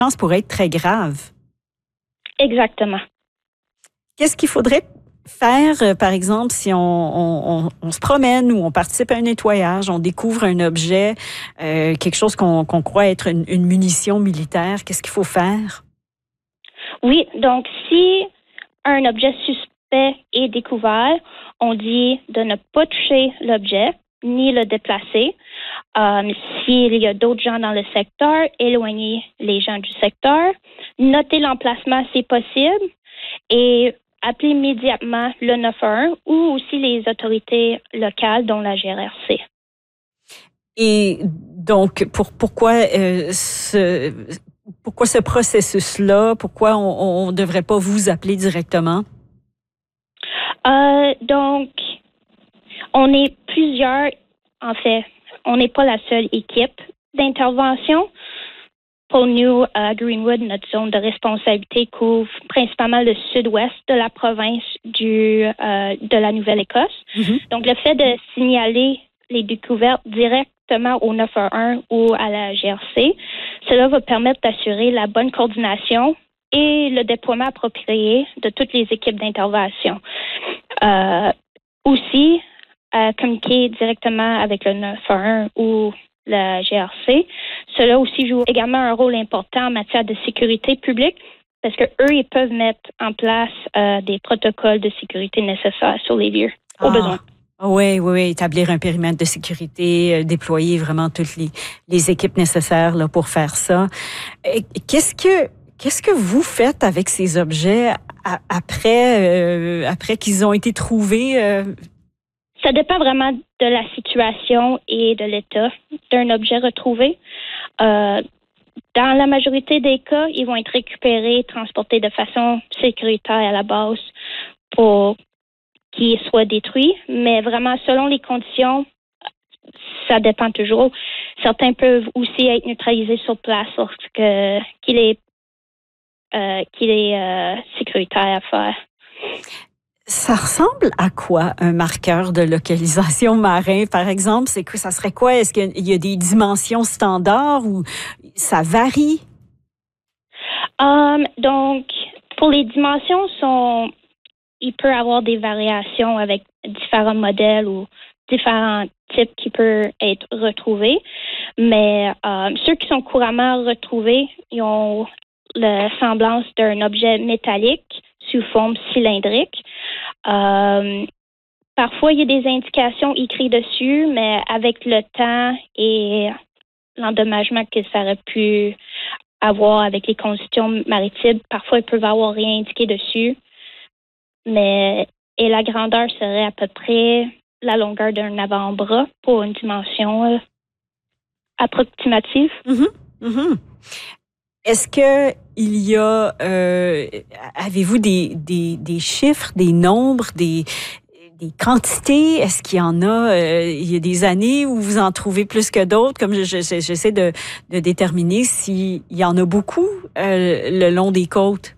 conséquences pourraient être très graves. Exactement. Qu'est-ce qu'il faudrait faire, par exemple, si on se promène ou on participe à un nettoyage, on découvre un objet, quelque chose qu'on croit être une munition militaire, qu'est-ce qu'il faut faire? Oui, donc si un objet suspect est découvert, on dit de ne pas toucher l'objet ni le déplacer. S'il y a d'autres gens dans le secteur, éloigner les gens du secteur, noter l'emplacement si possible et appeler immédiatement le 911 ou aussi les autorités locales, dont la GRC. Et donc, pourquoi ce processus-là? Pourquoi on ne devrait pas vous appeler directement? Donc, on est plusieurs, en fait, on n'est pas la seule équipe d'intervention. Pour nous, Greenwood, notre zone de responsabilité couvre principalement le sud-ouest de la province de la Nouvelle-Écosse. Mm-hmm. Donc, le fait de signaler les découvertes directement au 911 ou à la GRC, cela va permettre d'assurer la bonne coordination et le déploiement approprié de toutes les équipes d'intervention. Aussi, communiquer directement avec le 911 ou la GRC. Cela aussi joue également un rôle important en matière de sécurité publique parce que eux, ils peuvent mettre en place des protocoles de sécurité nécessaires sur les lieux au besoin. Oui, établir un périmètre de sécurité, déployer vraiment toutes les équipes nécessaires là, pour faire ça. Qu'est-ce que vous faites avec ces objets après qu'ils ont été trouvés? Ça dépend vraiment de la situation et de l'état d'un objet retrouvé. Dans la majorité des cas, ils vont être récupérés, transportés de façon sécuritaire à la base pour qu'ils soient détruits. Mais vraiment, selon les conditions, ça dépend toujours. Certains peuvent aussi être neutralisés sur place lorsqu'il est sécuritaire à faire. Ça ressemble à quoi un marqueur de localisation marin, par exemple? Ça serait quoi? Est-ce qu'il y a des dimensions standards ou ça varie? Donc, pour les dimensions, il peut y avoir des variations avec différents modèles ou différents types qui peuvent être retrouvés. Mais ceux qui sont couramment retrouvés, ils ont la semblance d'un objet métallique sous forme cylindrique. Parfois, il y a des indications écrites dessus, mais avec le temps et l'endommagement que ça aurait pu avoir avec les conditions maritimes, parfois, ils peuvent avoir rien indiqué dessus. Et la grandeur serait à peu près la longueur d'un avant-bras pour une dimension approximative. Mm-hmm. Mm-hmm. Est-ce que il y a, avez-vous des chiffres, des nombres, des quantités? Est-ce qu'il y en a, il y a des années où vous en trouvez plus que d'autres? Comme j'essaie de déterminer s'il y en a beaucoup le long des côtes.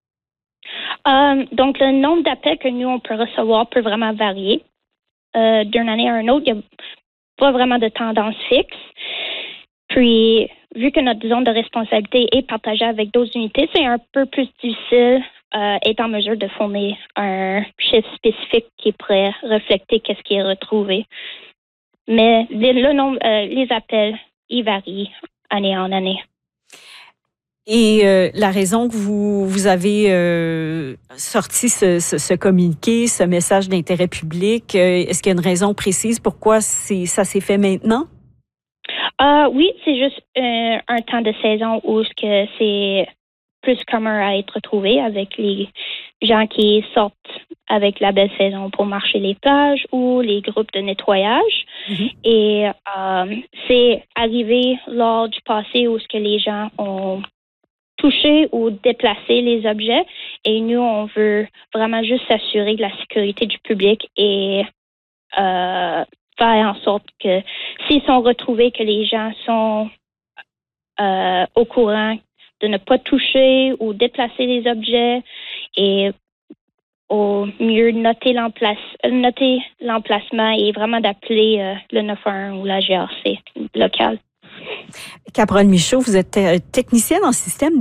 Donc, le nombre d'appels que nous, on peut recevoir peut vraiment varier d'une année à une autre. Il n'y a pas vraiment de tendance fixe. Puis, vu que notre zone de responsabilité est partagée avec d'autres unités, c'est un peu plus difficile être en mesure de fournir un chiffre spécifique qui pourrait refléter qu'est-ce qui est retrouvé. Mais les appels, ils varient année en année. Et la raison que vous avez sorti ce communiqué, ce message d'intérêt public, est-ce qu'il y a une raison précise pourquoi ça s'est fait maintenant? Oui, c'est juste un temps de saison où c'est plus commun à être retrouvé avec les gens qui sortent avec la belle saison pour marcher les plages ou les groupes de nettoyage. Mm-hmm. Et c'est arrivé lors du passé où les gens ont touché ou déplacé les objets. Et nous, on veut vraiment juste s'assurer de la sécurité du public et faire en sorte que s'ils sont retrouvés, que les gens sont au courant de ne pas toucher ou déplacer les objets et au mieux noter l'emplacement et vraiment d'appeler le 911 ou la GRC locale. Caporal Michaud, vous êtes technicienne en système